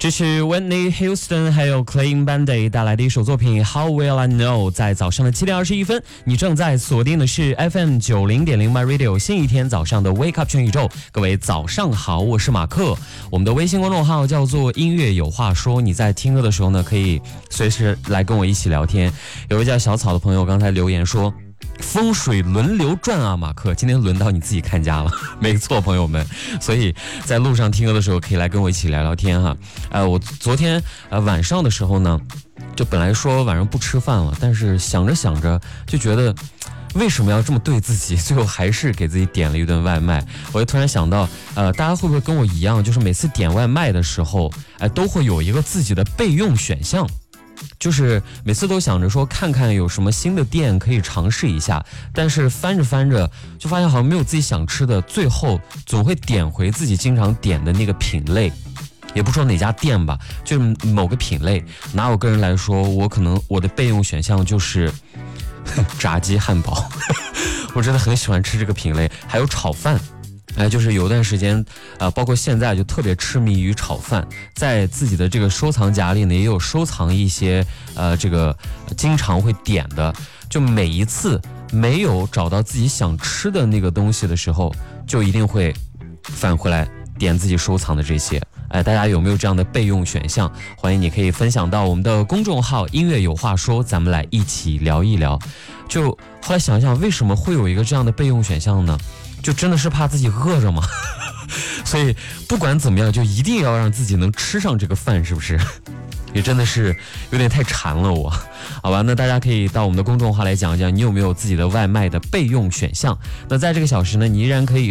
这是 Whitney Houston 还有 Clean Bandit 带来的一首作品 How Will I Know。 在早上的7点21分，你正在锁定的是 FM 90.0 My Radio 新一天早上的 Wake Up 全宇宙。各位早上好，我是马克。我们的微信公众号叫做音乐有话说，你在听歌的时候呢，可以随时来跟我一起聊天。有一位叫小草的朋友刚才留言说，风水轮流转啊，马克，今天轮到你自己看家了。没错，朋友们，所以在路上听歌的时候可以来跟我一起聊聊天哈。我昨天晚上的时候呢，就本来说晚上不吃饭了，但是想着想着就觉得为什么要这么对自己，最后还是给自己点了一顿外卖。我就突然想到，大家会不会跟我一样，就是每次点外卖的时候，都会有一个自己的备用选项，就是每次都想着说看看有什么新的店可以尝试一下，但是翻着翻着就发现好像没有自己想吃的，最后总会点回自己经常点的那个品类，也不说哪家店吧，就是某个品类。拿我个人来说，我可能我的备用选项就是炸鸡汉堡我真的很喜欢吃这个品类，还有炒饭。就是有段时间，包括现在就特别痴迷于炒饭，在自己的这个收藏夹里呢，也有收藏一些这个经常会点的，就每一次没有找到自己想吃的那个东西的时候，就一定会返回来点自己收藏的这些。大家有没有这样的备用选项？欢迎你可以分享到我们的公众号音乐有话说，咱们来一起聊一聊。就后来想想，为什么会有一个这样的备用选项呢？就真的是怕自己饿着吗？所以不管怎么样，就一定要让自己能吃上这个饭，是不是？也真的是有点太馋了我。好吧，那大家可以到我们的公众号来讲一讲，你有没有自己的外卖的备用选项。那在这个小时呢，你依然可以